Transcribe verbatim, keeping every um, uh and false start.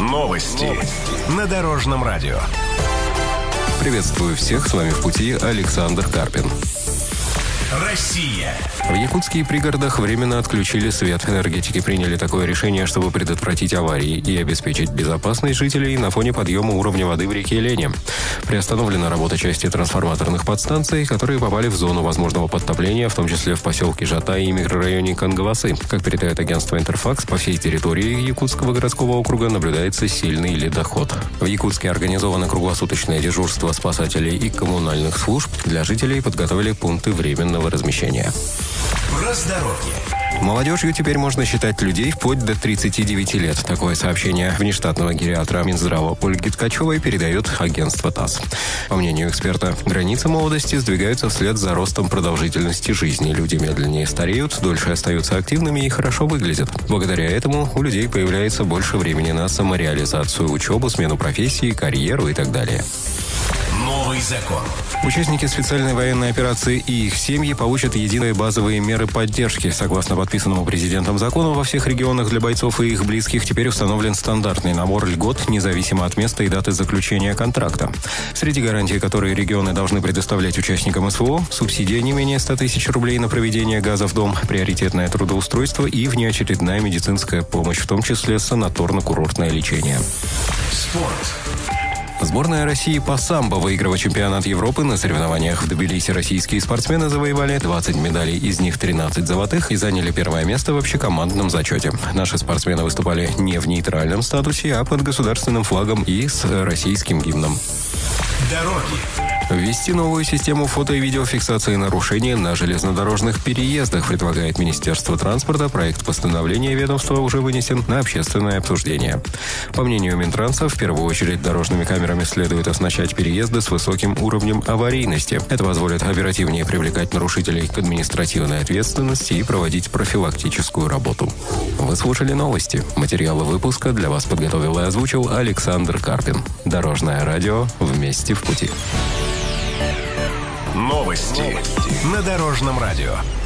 Новости на Дорожном радио. Приветствую всех, с вами в пути Александр Карпин. Россия. В якутских пригородах временно отключили свет. Энергетики приняли такое решение, чтобы предотвратить аварии и обеспечить безопасность жителей на фоне подъема уровня воды в реке Лене. Приостановлена работа части трансформаторных подстанций, которые попали в зону возможного подтопления, в том числе в поселке Жатай и микрорайоне Кангавасы. Как передает агентство «Интерфакс», по всей территории Якутского городского округа наблюдается сильный ледоход. В Якутске организовано круглосуточное дежурство спасателей и коммунальных служб. Для жителей подготовили пункты временного размещения. Про здоровье. Молодежью теперь можно считать людей вплоть до тридцати девяти лет. Такое сообщение внештатного гериатра Минздрава Ольги Ткачевой передает агентство ТАСС. По мнению эксперта, границы молодости сдвигаются вслед за ростом продолжительности жизни. Люди медленнее стареют, дольше остаются активными и хорошо выглядят. Благодаря этому у людей появляется больше времени на самореализацию, учебу, смену профессии, карьеру и так далее. Новый закон. Участники специальной военной операции и их семьи получат единые базовые меры поддержки. Согласно подписанному президентом закону, во всех регионах для бойцов и их близких теперь установлен стандартный набор льгот, независимо от места и даты заключения контракта. Среди гарантий, которые регионы должны предоставлять участникам СВО, субсидия не менее ста тысяч рублей на проведение газа в дом, приоритетное трудоустройство и внеочередная медицинская помощь, в том числе санаторно-курортное лечение. Спорт. Сборная России по самбо выиграла чемпионат Европы. На соревнованиях в Тбилиси российские спортсмены завоевали двадцать медалей, из них тринадцать золотых, и заняли первое место в общекомандном зачете. Наши спортсмены выступали не в нейтральном статусе, а под государственным флагом и с российским гимном. Дороги. Ввести новую систему фото- и видеофиксации нарушений на железнодорожных переездах предлагает Министерство транспорта. Проект постановления ведомства уже вынесен на общественное обсуждение. По мнению Минтранса, в первую очередь дорожными камерами следует оснащать переезды с высоким уровнем аварийности. Это позволит оперативнее привлекать нарушителей к административной ответственности и проводить профилактическую работу. Вы слушали новости. Материалы выпуска для вас подготовил и озвучил Александр Карпин. Дорожное радио. Вместе в пути. Новости на Дорожном радио.